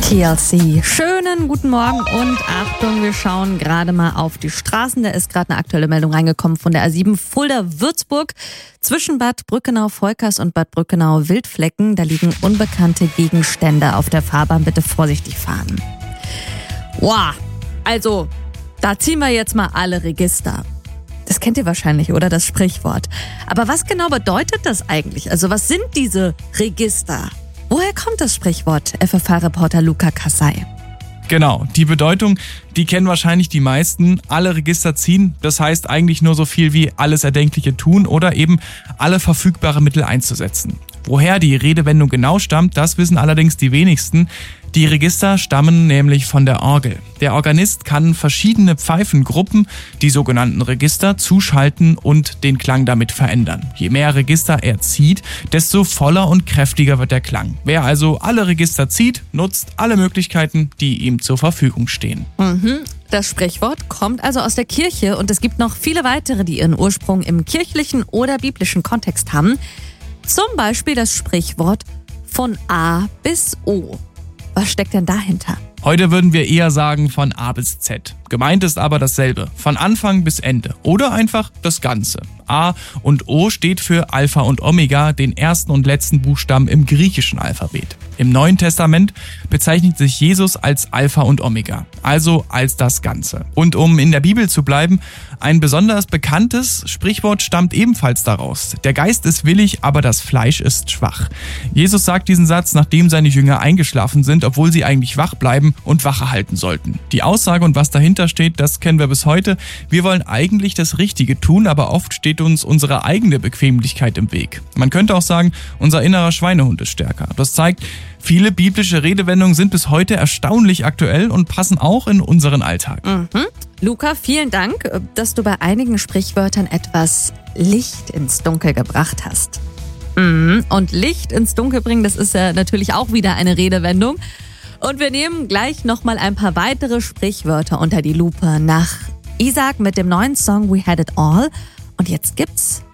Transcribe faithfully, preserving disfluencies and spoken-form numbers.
T L C. Schönen guten Morgen und Achtung, wir schauen gerade mal auf die Straßen. Da ist gerade eine aktuelle Meldung reingekommen von der A sieben Fulda-Würzburg. Zwischen Bad Brückenau-Volkers und Bad Brückenau-Wildflecken, da liegen unbekannte Gegenstände auf der Fahrbahn. Bitte vorsichtig fahren. Wow, also da ziehen wir jetzt mal alle Register. Das kennt ihr wahrscheinlich, oder? Das Sprichwort. Aber was genau bedeutet das eigentlich? Also was sind diese Register? Woher kommt das Sprichwort? F F H-Reporter Luca Kassai. Genau, die Bedeutung, die kennen wahrscheinlich die meisten. Alle Register ziehen, das heißt eigentlich nur so viel wie alles Erdenkliche tun oder eben alle verfügbare Mittel einzusetzen. Woher die Redewendung genau stammt, das wissen allerdings die wenigsten. Die Register stammen nämlich von der Orgel. Der Organist kann verschiedene Pfeifengruppen, die sogenannten Register, zuschalten und den Klang damit verändern. Je mehr Register er zieht, desto voller und kräftiger wird der Klang. Wer also alle Register zieht, nutzt alle Möglichkeiten, die ihm zur Verfügung stehen. Mhm. Das Sprichwort kommt also aus der Kirche und es gibt noch viele weitere, die ihren Ursprung im kirchlichen oder biblischen Kontext haben. Zum Beispiel das Sprichwort von A bis O. Was steckt denn dahinter? Heute würden wir eher sagen von A bis Z. Gemeint ist aber dasselbe, von Anfang bis Ende oder einfach das Ganze. A und O steht für Alpha und Omega, den ersten und letzten Buchstaben im griechischen Alphabet. Im Neuen Testament bezeichnet sich Jesus als Alpha und Omega, also als das Ganze. Und um in der Bibel zu bleiben, ein besonders bekanntes Sprichwort stammt ebenfalls daraus. Der Geist ist willig, aber das Fleisch ist schwach. Jesus sagt diesen Satz, nachdem seine Jünger eingeschlafen sind, obwohl sie eigentlich wach bleiben und Wache halten sollten. Die Aussage und was dahinter steht, das kennen wir bis heute. Wir wollen eigentlich das Richtige tun, aber oft steht uns unsere eigene Bequemlichkeit im Weg. Man könnte auch sagen, unser innerer Schweinehund ist stärker. Das zeigt, viele biblische Redewendungen sind bis heute erstaunlich aktuell und passen auch in unseren Alltag. Mhm. Luca, vielen Dank, dass du bei einigen Sprichwörtern etwas Licht ins Dunkel gebracht hast. Mhm. Und Licht ins Dunkel bringen, das ist ja natürlich auch wieder eine Redewendung. Und wir nehmen gleich nochmal ein paar weitere Sprichwörter unter die Lupe nach Isaac mit dem neuen Song We Had It All. Und jetzt gibt's